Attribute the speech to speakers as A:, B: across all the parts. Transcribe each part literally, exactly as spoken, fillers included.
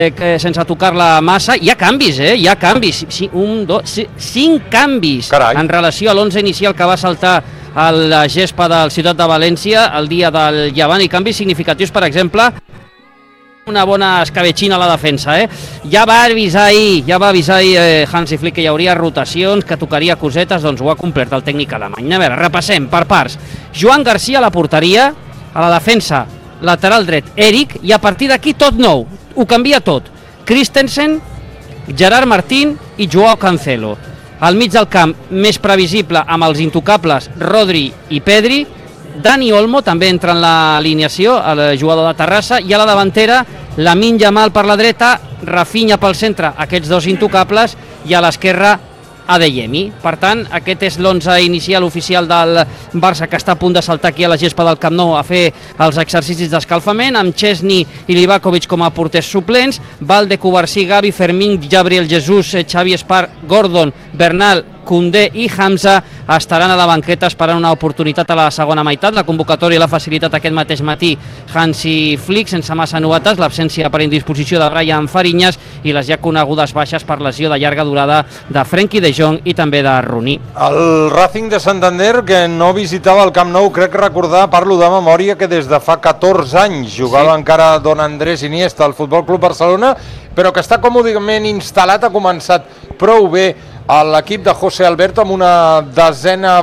A: eh, sense tocar-la massa. Hi ha canvis, eh? Hi ha canvis. Un, dos, cinc canvis
B: Carai.
A: En relació a l'onze inicial que va saltar a la gespa del Ciutat de València el dia del Llevant, i canvis significatius, per exemple, una bona escabetxina a la defensa, eh? Ja va avisar ahir, ja va avisar ahir eh, Hansi Flick que hi hauria rotacions, que tocaria cosetes, doncs ho ha complert el tècnic alemany. A veure, repassem per parts. Joan Garcia a la porteria, a la defensa, lateral dret, Eric, i a partir d'aquí tot nou, ho canvia tot. Christensen, Gerard Martín i Joao Cancelo. Al mig del camp, més previsible, amb els intocables Rodri i Pedri. Dani Olmo també entra en l'alineació, el jugador de Terrassa, i a la davantera Lamine Yamal per la dreta, Rafinha pel centre, aquests dos intocables, i a l'esquerra Adeyemi. Per tant, aquest és l'onze inicial oficial del Barça, que està a punt de saltar aquí a la gespa del Camp Nou a fer els exercicis d'escalfament, amb Chesney i Livakovic com a porters suplents, Valde, Cubarsí, Gavi, Fermín, Gabriel Jesús, Xavi Espart, Gordon, Bernal, Koundé i Hamza estaran a la banqueta esperant una oportunitat a la segona meitat. La convocatòria l'ha facilitat aquest mateix matí Hansi Flick, sense massa novetats, l'absència per indisposició de Brian Fariñas i les ja conegudes baixes per lesió de llarga durada de Frenkie de Jong i també de Rooney.
B: El Racing de Santander, que no visitava el Camp Nou, crec recordar, parlo de memòria, que des de fa catorze anys jugava sí. encara Don Andrés Iniesta al Futbol Club Barcelona, però que està còmodament instal·lat, ha començat prou bé a l'equip de José Alberto amb una desena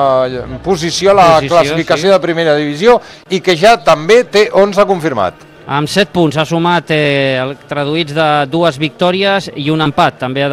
B: posició a la posició, classificació sí. de primera divisió, i que ja també té onze confirmat.
A: Amb set punts ha sumat eh, traduïts de dues victòries i un empat. També ha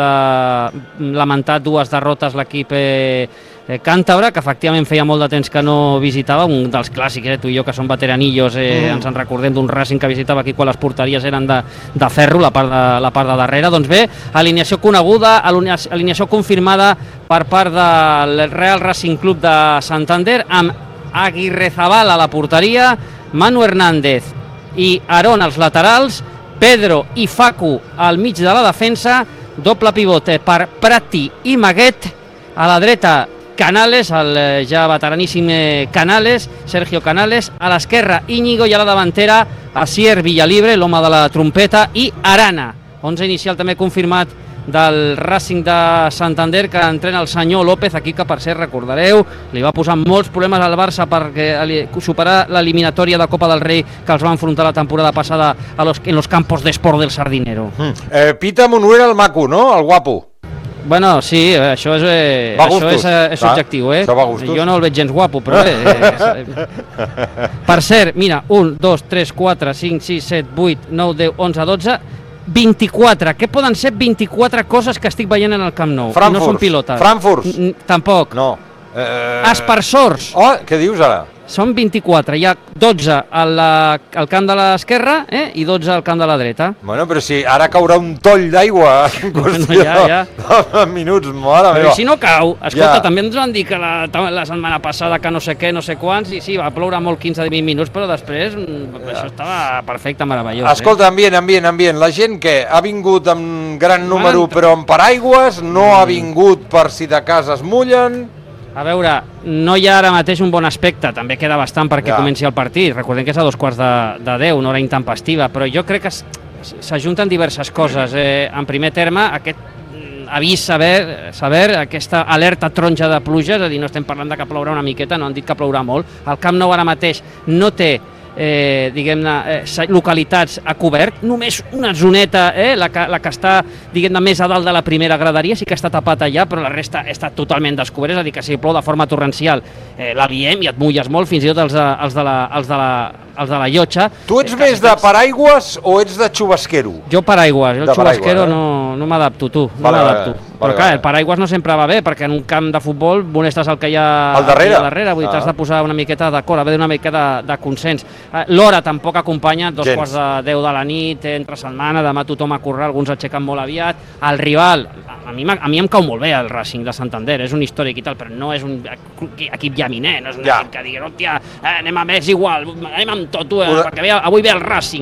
A: de lamentar dues derrotes l'equip eh, eh, càntabre, que efectivament feia molt de temps que no visitava, un dels clàssics, eh, tu i jo que som veteranillos, eh, mm. ens en recordem d'un Racing que visitava aquí quan les porteries eren de, de ferro, la part de, la part de darrere. Doncs bé, alineació coneguda, alineació confirmada per part del Real Racing Club de Santander, amb Aguirrezabal a la porteria, Manu Hernández i Aarón als laterals, Pedro i Facu al mig de la defensa, doble pivote per Prati i Maguet, a la dreta Canales, el ja veteraníssim Canales, Sergio Canales, a l'esquerra Íñigo, i a la davantera Asier Villalibre, l'home de la trompeta, i Arana. onze inicial també confirmat del Racing de Santander, que entrena el senyor López, aquí que per cert recordareu li va posar molts problemes al Barça perquè superar l'eliminatòria de Copa del Rei que els va enfrontar la temporada passada a los, en los campos d'esport del Sardinero.
B: Mm. Eh, Pita Monuera el maco, no? El guapo.
A: Bueno, sí, això és, eh, això és, eh, és subjectiu, eh? Jo no el veig gens guapo, però bé. Eh, eh. Per cert, mira, un, dos, tres, quatre, cinc, sis, set, vuit, nou, deu, onze, dotze, vint-i-quatre. Què poden ser vint-i-quatre coses que estic veient en el Camp Nou?
B: Frankfurt.
A: No són pilotes.
B: Frankfurt.
A: Tampoc.
B: No. Eh...
A: Aspersors.
B: Oh, què dius ara?
A: Són vint-i-quatre, hi ha dotze al, al camp de l'esquerra eh, i dotze al camp de la dreta.
B: Bueno, però si ara caurà un toll d'aigua en qüestió bueno, ja, ja. de minuts, mare
A: però
B: meva.
A: si no cau, escolta, ja. també ens van dir que la, la setmana passada que no sé què, no sé quants, i sí, va ploure molt quinze a vint minuts, però després ja. això estava perfecte, meravellós.
B: Escolta,
A: eh?
B: ambient, ambient, ambient, la gent que ha vingut amb gran número però amb paraigües, no mm. ha vingut per si de casa es mullen...
A: A veure, no hi ha ara mateix un bon aspecte, també queda bastant perquè ja. comenci el partit, recordem que és a dos quarts de, de deu, una hora intempestiva, però jo crec que s'ajunten diverses coses. Eh, en primer terme, aquest avís saber, saber, aquesta alerta taronja de pluja, és a dir, no estem parlant de que plourà una miqueta, no han dit que plourà molt, el Camp Nou ara mateix no té Eh, diguem-ne, eh, localitats a cobert, només una zoneta, eh, la, que, la que està, diguem-ne, més a dalt de la primera graderia, sí que està tapat allà, però la resta està totalment descobert, és a dir, que si plou de forma torrencial eh, la viem i et mulles molt, fins i tot els de, els de, la, els de, la, els de la llotja.
B: Tu ets eh, més de paraigües o ets de xubasquero?
A: Jo paraigües, el xubasquero eh? no, no m'adapto, tu, no
B: vale,
A: m'adapto.
B: Vale,
A: però clar,
B: vale.
A: el paraigües no sempre va bé, perquè en un camp de futbol molestes el que hi ha
B: al darrere,
A: al darrere vull dir, ah. t'has de posar una miqueta d'acord, haver d'una miqueta de, de consens. L'hora tampoc acompanya, dos Gens. quarts de deu de la nit, entre setmana, demà tothom a currar, alguns aixequen molt aviat. El rival, a mi, a mi em cau molt bé el Racing de Santander, és un històric i tal, però no és un equip llaminer, no és un ja. equip que digui, hòstia, eh, anem a més igual, anem amb tot, eh, perquè ve, avui ve el Racing, no.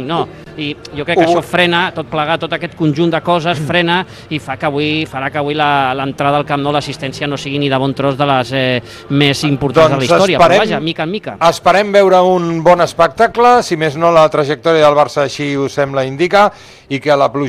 A: i jo crec que això frena, tot plegat, tot aquest conjunt de coses frena i fa que avui, farà que avui l'entrada al Camp Nou, l'assistència no sigui ni de bon tros de les eh, més importants doncs de la història, esperem, però vaja, mica en mica.
B: Esperem veure un bon espectacle, si més no la trajectòria del Barça així ho sembla indicar, i que la pluja